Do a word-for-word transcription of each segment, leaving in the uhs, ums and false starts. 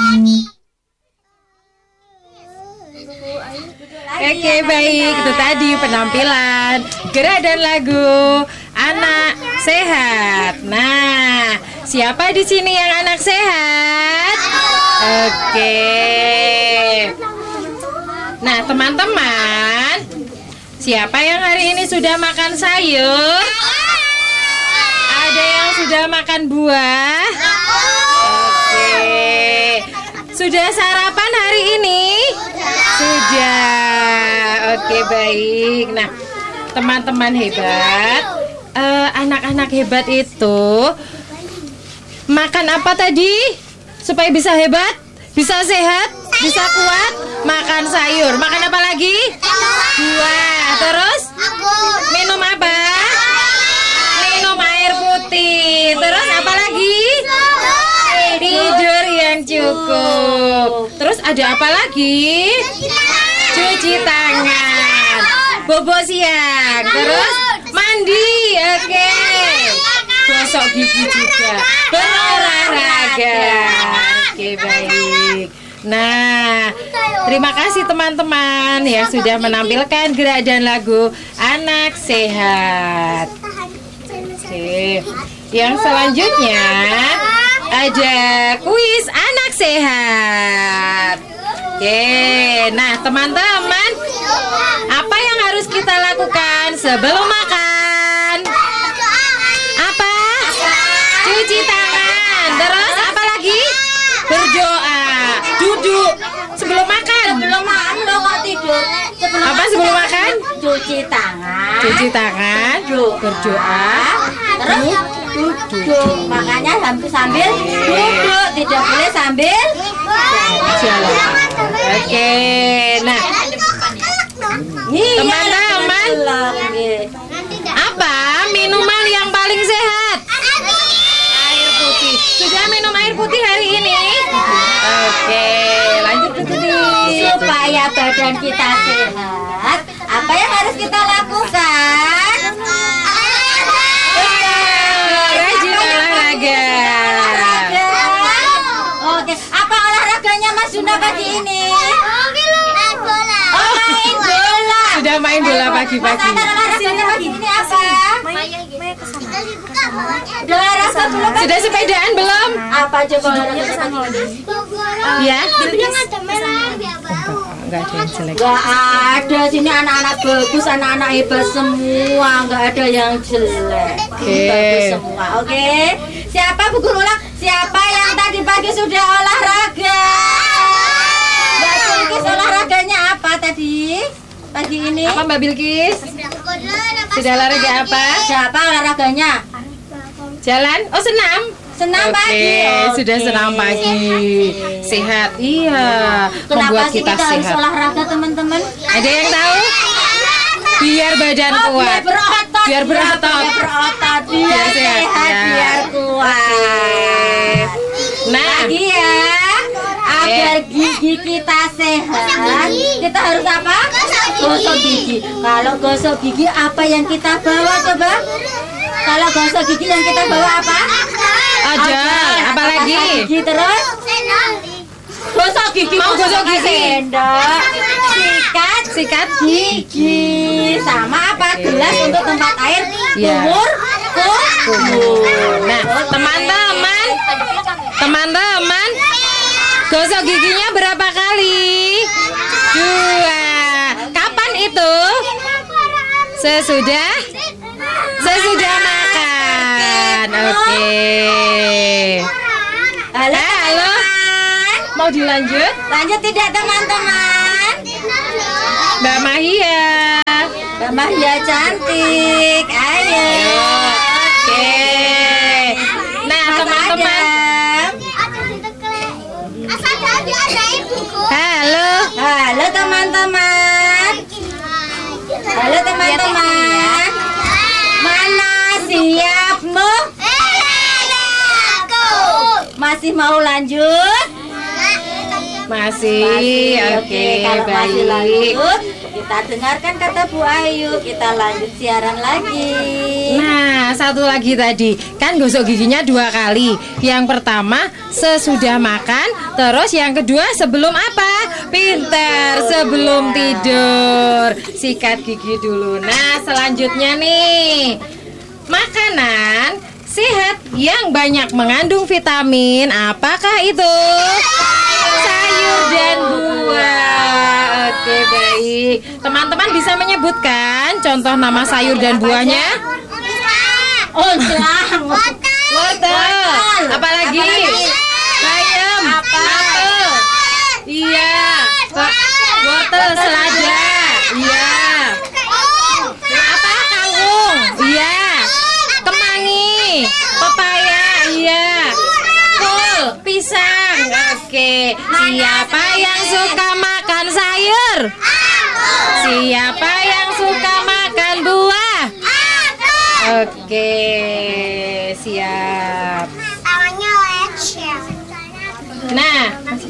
Oke, baik, itu tadi penampilan gerak dan lagu anak sehat. Nah, siapa di sini yang anak sehat? Oke. Nah, teman-teman, siapa yang hari ini sudah makan sayur? Ada yang sudah makan buah? Oke. Sudah sarapan hari ini? Sudah. Oke, baik. Nah, teman-teman hebat, uh, anak-anak hebat itu makan apa tadi supaya bisa hebat, bisa sehat, bisa kuat? Makan sayur. Makan apa lagi? Buah. Terus minum apa? Minum air putih. Terus apa lagi? Tidur yang cukup. Terus ada apa lagi? Cuci tangan. Bobo siang. Terus mandi. Oke. Gosok gigi juga. Berolahraga. Oke, baik. Nah, terima kasih teman-teman yang sudah menampilkan gerak dan lagu anak sehat. Oke. Yang selanjutnya ada kuis anak sehat. Oke, nah teman-teman, apa yang harus kita lakukan sebelum makan? Apa? Cuci tangan. Terus apa lagi? Berdoa. Duduk sebelum makan. Sebelum makan lo kok tidur. Sebelum Apa sebelum makan? Cuci tangan. Cuci tangan. Berdoa. Terus duduk. Makanya sambil duduk, tidak boleh sambil jalan. Oke, nah teman-teman, apa minuman yang paling sehat? Air putih. Sudah minum air putih hari ini? Oke, lanjut ke sini. Supaya badan kita sehat, apa yang harus kita lakukan? Rajin olahraga. Oke, apa olahraganya Mas Juna pagi ini? Oh, main bola. Sudah main bola pagi-pagi. Olahraganya pagi ini apa? Olahraga belum? Sudah sepedaan belum? Apa coba olahraganya kesana? Ya. Enggak ada yang jelek. Enggak ada, sini anak-anak bagus, anak-anak hebat semua, enggak ada yang jelek. Oke. Bagus semua. Oke. Siapa Bu Guru ulang? Siapa yang tadi pagi sudah olahraga? Mbak Bilkis olahraganya apa tadi? Pagi ini? Apa Mbak Bilkis? Sudah olahraga apa? Siapa olahraganya? Jalan? Oh, senam. Senam Oke, pagi. sudah Oke. senam pagi. Sehat. Iya, Kenapa membuat sih kita kita harus sehat. olahraga, teman-teman? Ada yang tahu? Biar badan Oh, kuat. biar berotot. Biar berotot. Biar berotot. Biar, Biar sehat, sehat, ya. biar kuat. Nah, Lagi ya, agar gigi kita sehat, kita harus apa? Gosok gigi. Kalau gosok gigi, apa yang kita bawa coba? Kalau gosok gigi yang kita bawa apa? ada apa lagi? Gosok gigi terus? Gosok gigi. Mau gosok gigi? Sendok, sikat, Sikat gigi, sama apa? Gelas untuk tempat air, Ya. kumur, kumur. Nah, teman-teman, teman-teman, gosok giginya berapa kali? Dua. Kapan itu? Sesudah? Sesudah makan. Oke. Halo, Halo. teman-teman. Mau dilanjut? Lanjut tidak teman-teman? Mbak Mahia. Mbak Mahia cantik. Ayo. Oke. Nah, Mas teman-teman. Adam. Halo. Halo teman-teman. Halo teman-teman. Mana siapmu? Masih mau lanjut? Masih. Oke, Kalau masih baik. lanjut, Kita dengarkan kata Bu Ayu. Kita lanjut siaran lagi. Nah, satu lagi tadi. Kan gosok giginya dua kali. Yang pertama sesudah makan. Terus yang kedua sebelum apa? Pinter, sebelum tidur. Sikat gigi dulu. Nah, selanjutnya nih, makanan sehat yang banyak mengandung vitamin. Apakah itu? Sayur dan buah. Oke, baik. Teman-teman bisa menyebutkan contoh nama sayur dan buahnya? Oh, jelang. Wortel. Apalagi? Bayam. Apel. Iya. Wortel, selada. Iya. Apa? Kangkung. Iya. Kemangi. Pepaya. Iya. Kol. Pisang. Oke. Siapa yang suka makan sayur? Siapa yang suka makan buah? Oke, siap. Nah,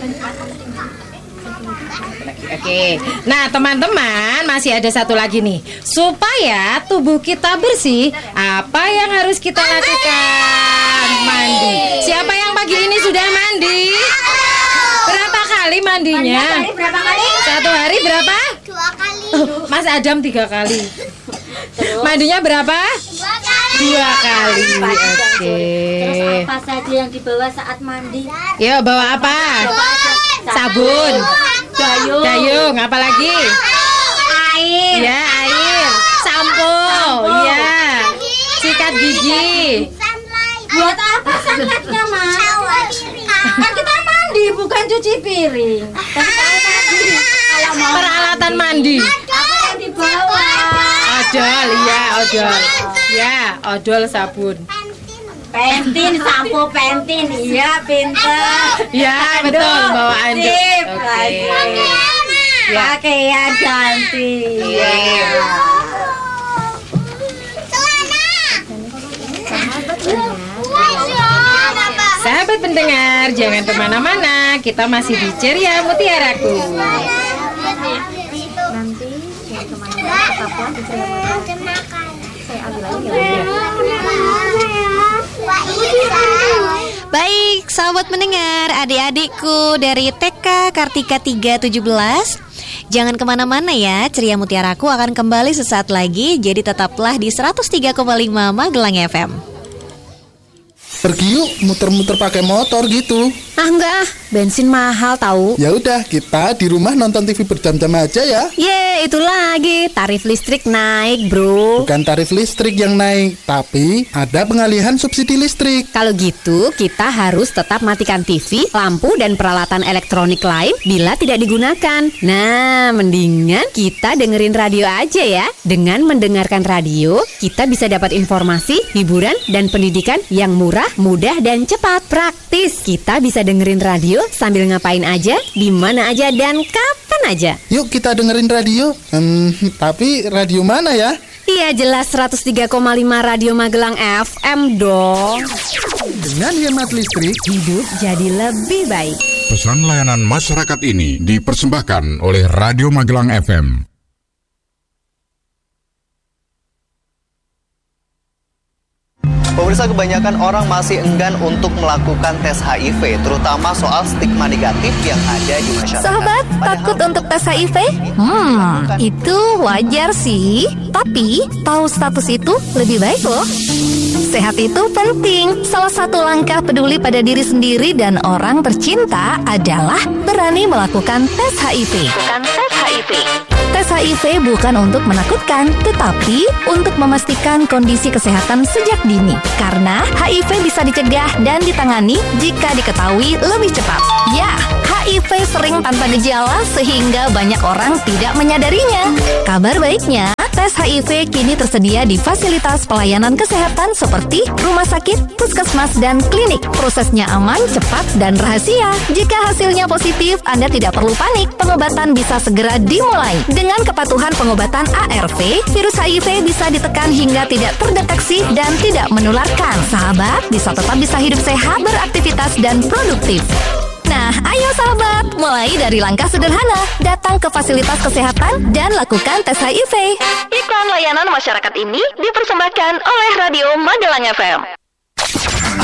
oke. Nah, teman-teman, masih ada satu lagi nih. Supaya tubuh kita bersih, apa yang harus kita lakukan? Mandi. Siapa yang pagi ini sudah mandi? Berapa kali mandinya? Berapa kali? Satu hari berapa? Dua kali. Oh, Mas Adam tiga kali. Mandinya berapa? Dua kali. Dua kali. Oke. Terus apa saja yang dibawa saat mandi? Yuk, bawa apa? Sabun. Dayung. Dayung, apa lagi? Air. Ya, air. Sampo. Ya. Sikat gigi. Buat apa sunlightnya, Mas? Kan kita mandi bukan cuci piring. Tapi kalau tadi kalau mau Peralatan mandi. apa yang dibawa? Odol, ya, odol. Ya, odol sabun. Pentin, sampo pentin. Iya, pinter. Ya, betul, bawa anduk. Sip, Oke. lagi. Ya. Pakaian cantik. Iya. Sahabat pendengar, jangan kemana-mana. Kita masih di Ceria Mutiaraku. Baik, sahabat mendengar, adik-adikku dari T K Kartika tiga tujuh belas, jangan kemana-mana ya, Ceria Mutiaraku akan kembali sesaat lagi, jadi tetaplah di seratus tiga koma lima Magelang F M. Pergi yuk, muter-muter pakai motor gitu. Ah enggak, bensin mahal tahu. Ya udah, kita di rumah nonton T V berjam-jam aja ya. Ye, itu lagi, tarif listrik naik bro. Bukan tarif listrik yang naik, tapi ada pengalihan subsidi listrik. Kalau gitu, kita harus tetap matikan T V, lampu, dan peralatan elektronik lain bila tidak digunakan. Nah, mendingan kita dengerin radio aja ya. Dengan mendengarkan radio, kita bisa dapat informasi, hiburan, dan pendidikan yang murah, mudah, dan cepat. Praktis, kita bisa dengerin radio sambil ngapain aja, di mana aja, dan kapan aja. Yuk kita dengerin radio. Hmm, tapi radio mana ya? Iya jelas seratus tiga koma lima Radio Magelang F M dong. Dengan hemat listrik, Hidup jadi lebih baik. Pesan layanan masyarakat ini dipersembahkan oleh Radio Magelang F M. Pemirsa, kebanyakan orang masih enggan untuk melakukan tes H I V, terutama soal stigma negatif yang ada di masyarakat. Sahabat, takut untuk tes H I V? Hmm, itu wajar sih. Tapi, tahu status itu lebih baik loh. Sehat itu penting. Salah satu langkah peduli pada diri sendiri dan orang tercinta adalah berani melakukan tes H I V. Bukan tes H I V. Tes H I V bukan untuk menakutkan, tetapi untuk memastikan kondisi kesehatan sejak dini. Karena H I V bisa dicegah dan ditangani jika diketahui lebih cepat. Ya, H I V sering tanpa gejala sehingga banyak orang tidak menyadarinya. Kabar baiknya, tes H I V kini tersedia di fasilitas pelayanan kesehatan seperti rumah sakit, puskesmas, dan klinik. Prosesnya aman, cepat, dan rahasia. Jika hasilnya positif, Anda tidak perlu panik. Pengobatan bisa segera dimulai. Dengan kepatuhan pengobatan A R V, virus H I V bisa ditekan hingga tidak terdeteksi dan tidak menularkan. Sahabat bisa tetap bisa hidup sehat, beraktivitas, dan produktif. Nah, ayo Ayo sahabat, mulai dari langkah sederhana, datang ke fasilitas kesehatan dan lakukan tes H I V. Iklan layanan masyarakat ini dipersembahkan oleh Radio Magelang F M.